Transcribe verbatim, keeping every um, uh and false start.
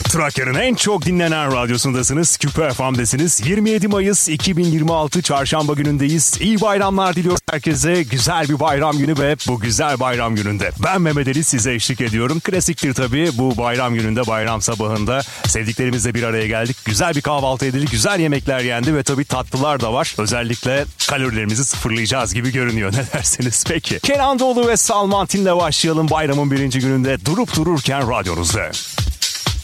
Trakya'nın en çok dinlenen radyosundasınız. Küpe F M'desiniz. yirmi yedi Mayıs iki bin yirmi altı Çarşamba günündeyiz. İyi bayramlar diliyoruz herkese. Güzel bir bayram günü ve bu güzel bayram gününde ben Mehmet Ali size eşlik ediyorum. Klasiktir tabii, bu bayram gününde, bayram sabahında sevdiklerimizle bir araya geldik. Güzel bir kahvaltı edildi, güzel yemekler yendi ve tabii tatlılar da var. Özellikle kalorilerimizi sıfırlayacağız gibi görünüyor. Ne dersiniz peki? Kenan Doğulu ve Salman Tin'le başlayalım bayramın birinci gününde durup dururken radyonuzda.